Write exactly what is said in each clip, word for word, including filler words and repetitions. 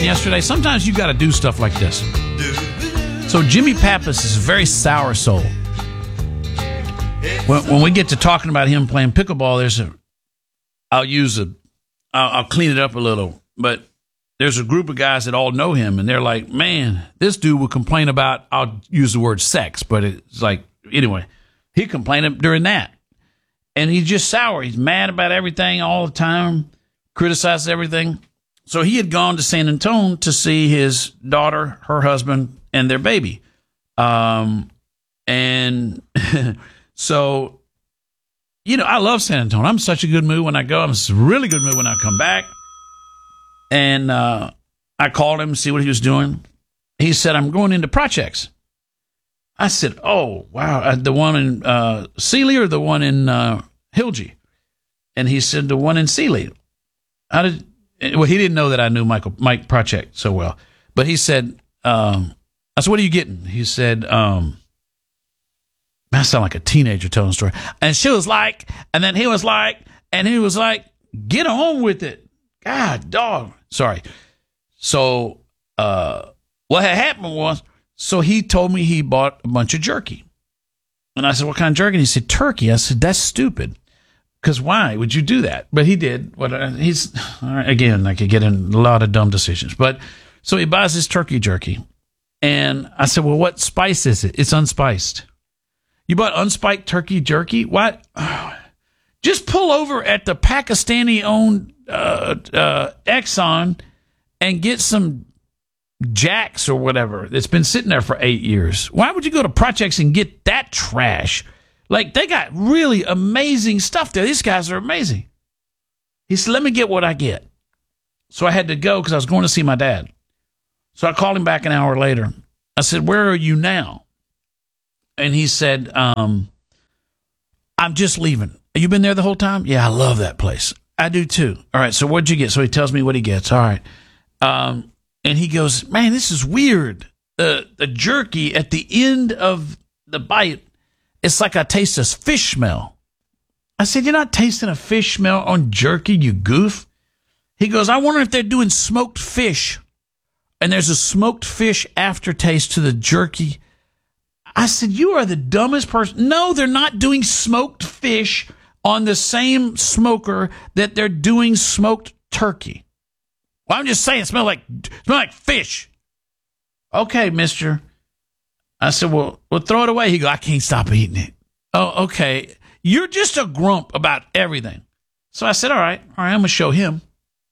happened yesterday. Sometimes you got to do stuff like this. So Jimmy Pappas is a very sour soul. When, when we get to talking about him playing pickleball, there's a, I'll use a, I'll, I'll clean it up a little, but there's a group of guys that all know him, and they're like, man, this dude will complain about, I'll use the word sex, but it's like, anyway, he complained during that. And he's just sour. He's mad about everything all the time, criticizes everything. So he had gone to San Antonio to see his daughter, her husband, and their baby. Um, and so, you know, I love San Antonio. I'm in such a good mood when I go. I'm in a really good mood when I come back. And uh, I called him to see what he was doing. He said, I'm going into projects. I said, oh, wow, uh, the one in uh, Sealy or the one in uh, Hilgy? And he said, the one in Sealy. How did? Well, he didn't know that I knew Michael Mike Project so well. But he said, um, I said, what are you getting? He said, um, I sound like a teenager telling a story. And she was like, and then he was like, and he was like, get on with it. God, dog. Sorry. So uh, what had happened was, so he told me he bought a bunch of jerky. And I said, what kind of jerky? And he said, turkey. I said, that's stupid. Because why would you do that? But he did. What uh, he's again, I could get in a lot of dumb decisions. But so he buys this turkey jerky. And I said, well, what spice is it? It's unspiced. You bought unspiked turkey jerky? What? Just pull over at the Pakistani-owned uh, uh, Exxon and get some Jacks or whatever that's been sitting there for eight years. Why would you go to Projects and get that trash? Like, they got really amazing stuff there. These guys are amazing. He said, let me get what I get. So I had to go because I was going to see my dad. So I called him back an hour later. I said, where are you now? And he said, um, I'm just leaving. You been there the whole time? Yeah, I love that place. I do too. All right, so what'd you get? So he tells me what he gets. All right. Um, and he goes, man, this is weird. The, the jerky at the end of the bite, it's like I taste this fish smell. I said, you're not tasting a fish smell on jerky, you goof. He goes, I wonder if they're doing smoked fish. And there's a smoked fish aftertaste to the jerky. I said, you are the dumbest person. No, they're not doing smoked fish on the same smoker that they're doing smoked turkey. Well, I'm just saying, it smells like, smell like fish. Okay, mister. I said, well, well, throw it away. He goes, I can't stop eating it. Oh, okay. You're just a grump about everything. So I said, all right, all right, I'm going to show him.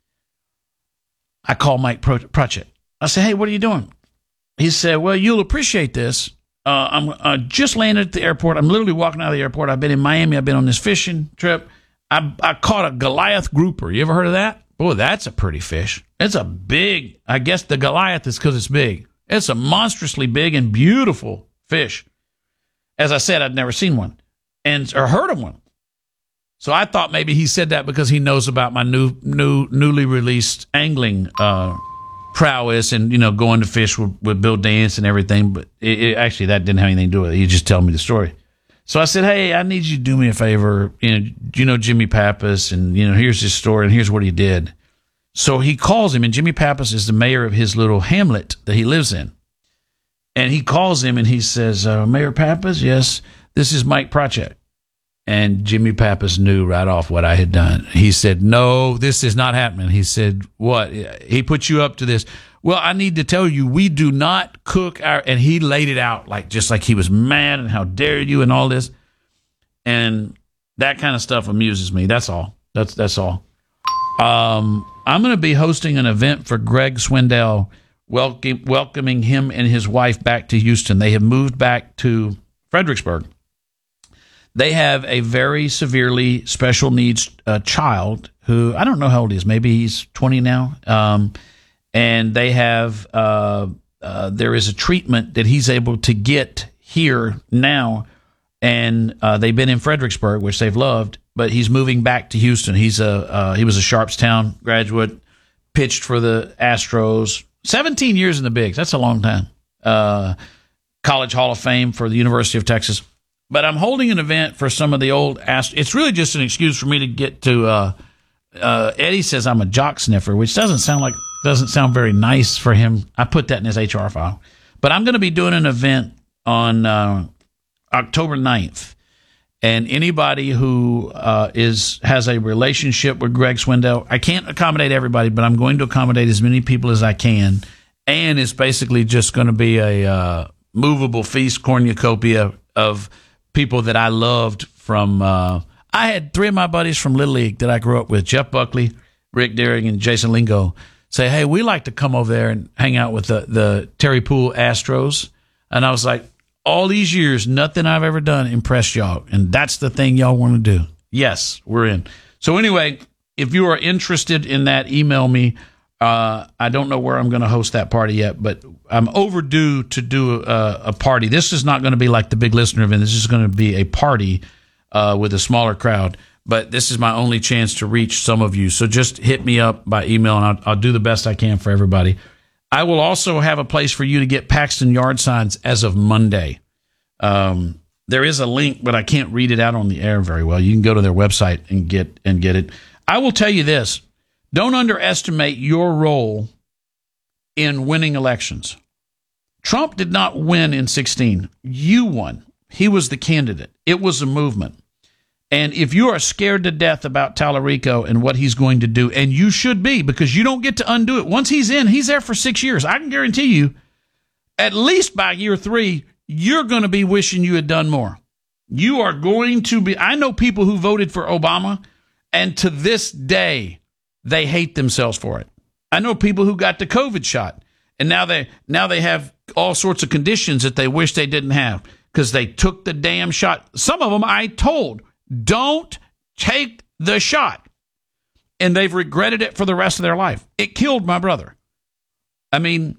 I called Mike Pro- Project. I said, hey, what are you doing? He said, well, you'll appreciate this. Uh, I'm uh, just landed at the airport. I'm literally walking out of the airport. I've been in Miami. I've been on this fishing trip. I, I caught a Goliath grouper. You ever heard of that? Boy, that's a pretty fish. It's a big, I guess the Goliath is because it's big. It's a monstrously big and beautiful fish. As I said, I'd never seen one and or heard of one. So I thought maybe he said that because he knows about my new, new, newly released angling uh, prowess and, you know, going to fish with, with Bill Dance and everything. But it, it, actually, that didn't have anything to do with it. He just told me the story. So I said, hey, I need you to do me a favor. You know, you know Jimmy Pappas, and, you know, here's his story, and here's what he did. So he calls him, and Jimmy Pappas is the mayor of his little hamlet that he lives in. And he calls him, and he says, uh, Mayor Pappas, yes, this is Mike Project. And Jimmy Pappas knew right off what I had done. He said, no, this is not happening. He said, what? He put you up to this. Well, I need to tell you, we do not cook our, and he laid it out like, just like he was mad and how dare you and all this. And that kind of stuff amuses me. That's all. That's, that's all. Um, I'm going to be hosting an event for Greg Swindell, welcome, welcoming him and his wife back to Houston. They have moved back to Fredericksburg. They have a very severely special needs uh, child who, I don't know how old he is. Maybe he's twenty now. Um, and they have, uh, uh, there is a treatment that he's able to get here now. And uh, they've been in Fredericksburg, which they've loved, but he's moving back to Houston. He's a uh, he was a Sharpstown graduate, pitched for the Astros, seventeen years in the bigs. That's a long time. Uh, College Hall of Fame for the University of Texas. But I'm holding an event for some of the old Astros. It's really just an excuse for me to get to uh, uh, Eddie says I'm a jock sniffer, which doesn't sound like doesn't sound very nice for him. I put that in his H R file. But I'm going to be doing an event on uh, October ninth. And anybody who uh, is has a relationship with Greg Swindell, I can't accommodate everybody, but I'm going to accommodate as many people as I can. And it's basically just going to be a uh, movable feast cornucopia of people that I loved from uh, – I had three of my buddies from Little League that I grew up with, Jeff Buckley, Rick Deering, and Jason Lingo, say, hey, we like to come over there and hang out with the, the Terry Poole Astros. And I was like, all these years, nothing I've ever done impressed y'all. And that's the thing y'all want to do. Yes, we're in. So anyway, if you are interested in that, email me. Uh, I don't know where I'm going to host that party yet, but I'm overdue to do a, a party. This is not going to be like the big listener event. This is going to be a party uh, with a smaller crowd. But this is my only chance to reach some of you. So just hit me up by email, and I'll, I'll do the best I can for everybody. I will also have a place for you to get Paxton yard signs as of Monday. Um, there is a link, but I can't read it out on the air very well. You can go to their website and get and get it. I will tell you this. Don't underestimate your role in winning elections. Trump did not win in sixteen. You won. He was the candidate. It was a movement. And if you are scared to death about Tallarico and what he's going to do, and you should be, because you don't get to undo it. Once he's in, he's there for six years. I can guarantee you, at least by year three, you're going to be wishing you had done more. You are going to be, I know people who voted for Obama, and to this day, they hate themselves for it. I know people who got the COVID shot, and now they now they have all sorts of conditions that they wish they didn't have because they took the damn shot. Some of them I told, don't take the shot. And they've regretted it for the rest of their life. It killed my brother. I mean,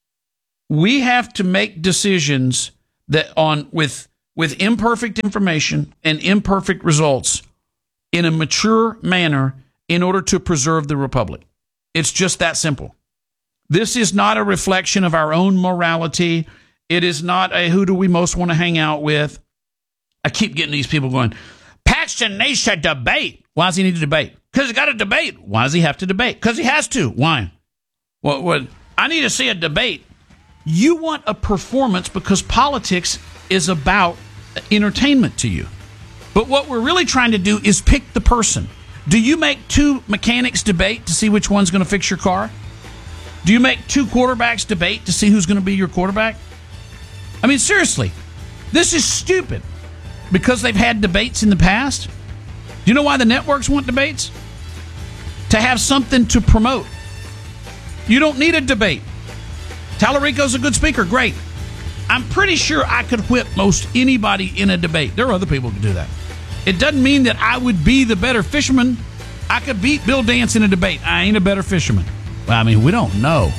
we have to make decisions that on with with imperfect information and imperfect results in a mature manner in order to preserve the republic. It's just that simple. This is not a reflection of our own morality. It is not a who do we most want to hang out with. I keep getting these people going, Paxton needs to debate. Why does he need to debate? Because he got to debate. Why does he have to debate? Because he has to. Why? Well, well, I need to see a debate. You want a performance because politics is about entertainment to you. But what we're really trying to do is pick the person. Do you make two mechanics debate to see which one's going to fix your car? Do you make two quarterbacks debate to see who's going to be your quarterback? I mean, seriously, this is stupid. Because they've had debates in the past? Do you know why the networks want debates? To have something to promote. You don't need a debate. Tallarico's a good speaker, great. I'm pretty sure I could whip most anybody in a debate. There are other people who can do that. It doesn't mean that I would be the better fisherman. I could beat Bill Dance in a debate. I ain't a better fisherman. Well, I mean, we don't know.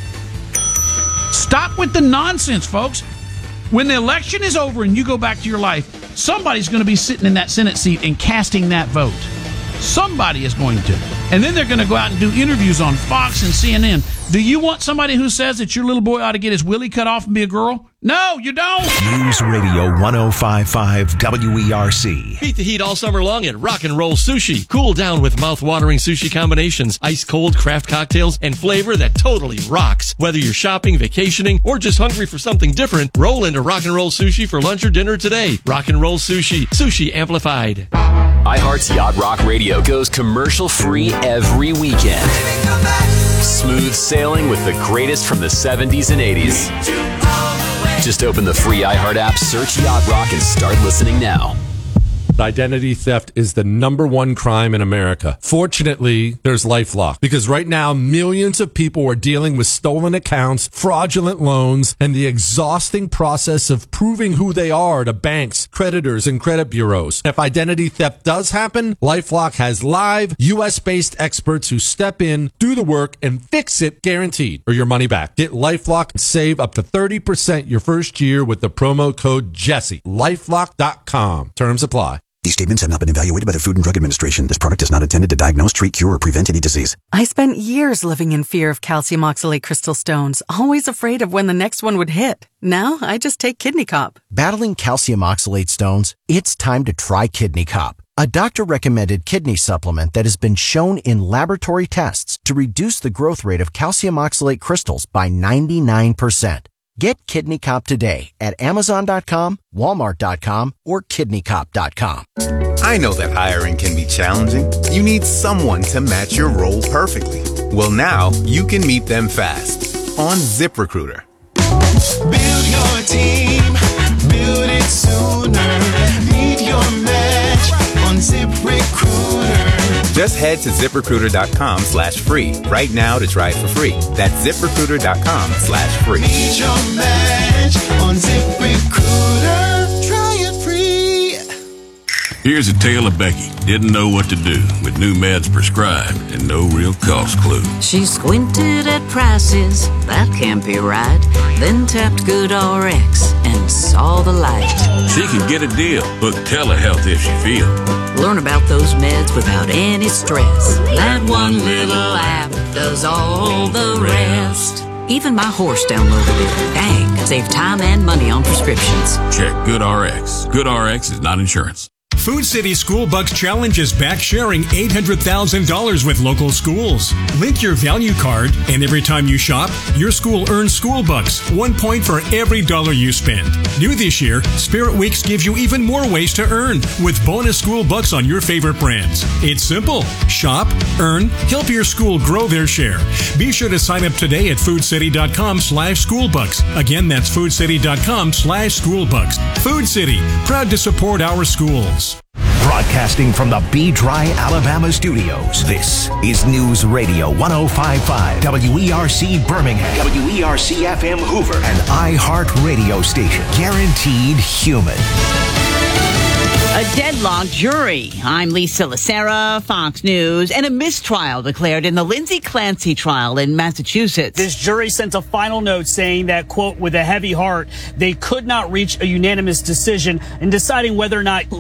Stop with the nonsense, folks. When the election is over and you go back to your life, somebody's going to be sitting in that Senate seat and casting that vote. Somebody is going to. And then they're going to go out and do interviews on Fox and C N N. Do you want somebody who says that your little boy ought to get his willy cut off and be a girl? No, you don't. News Radio one oh five point five W E R C. Beat the heat all summer long at Rock and Roll Sushi. Cool down with mouth-watering sushi combinations, ice-cold craft cocktails, and flavor that totally rocks. Whether you're shopping, vacationing, or just hungry for something different, roll into Rock and Roll Sushi for lunch or dinner today. Rock and Roll Sushi. Sushi amplified. iHeart's Yacht Rock Radio goes commercial-free every weekend. Smooth sailing with the greatest from the seventies and eighties. Just open the free iHeart app, search Yacht Rock, and start listening now. Identity theft is the number one crime in America. Fortunately, there's LifeLock, because right now millions of people are dealing with stolen accounts, fraudulent loans, and the exhausting process of proving who they are to banks, creditors, and credit bureaus. If identity theft does happen, LifeLock has live U S-based experts who step in, do the work, and fix it guaranteed, or your money back. Get LifeLock and save up to thirty percent your first year with the promo code Jesse. LifeLock dot com. Terms apply. These statements have not been evaluated by the Food and Drug Administration. This product is not intended to diagnose, treat, cure, or prevent any disease. I spent years living in fear of calcium oxalate crystal stones, always afraid of when the next one would hit. Now, I just take Kidney Cop. Battling calcium oxalate stones? It's time to try Kidney Cop. A doctor-recommended kidney supplement that has been shown in laboratory tests to reduce the growth rate of calcium oxalate crystals by ninety-nine percent. Get Kidney Cop today at Amazon dot com, Walmart dot com, or Kidney Cop dot com. I know that hiring can be challenging. You need someone to match your role perfectly. Well, now you can meet them fast on ZipRecruiter. Build your team, build it sooner. Meet your match on ZipRecruiter. Just head to ZipRecruiter.com slash free right now to try it for free. That's ZipRecruiter.com slash free. Meet your match on ZipRecruiter. Try it free. Here's a tale of Becky. Didn't know what to do with new meds prescribed and no real cost clue. She squinted at prices, that can't be right. Then tapped GoodRx and saw the light. She can get a deal, book telehealth if she feels. Learn about those meds without any stress. That one little app does all the rest. Even my horse downloaded it. Dang, save time and money on prescriptions. Check GoodRx. GoodRx is not insurance. Food City School Bucks Challenge is back sharing eight hundred thousand dollars with local schools. Link your value card, and every time you shop, your school earns school bucks, one point for every dollar you spend. New this year, Spirit Weeks gives you even more ways to earn with bonus school bucks on your favorite brands. It's simple. Shop, earn, help your school grow their share. Be sure to sign up today at foodcity.com slash schoolbucks. Again, that's foodcity.com slash schoolbucks. Food City, proud to support our schools. Broadcasting from the B-Dry, Alabama studios, this is News Radio one oh five point five, W E R C Birmingham, W E R C F M Hoover, an iHeart radio station, guaranteed human. A deadlocked jury. I'm Lisa Lacera, Fox News, and a mistrial declared in the Lindsay Clancy trial in Massachusetts. This jury sent a final note saying that, quote, with a heavy heart, they could not reach a unanimous decision in deciding whether or not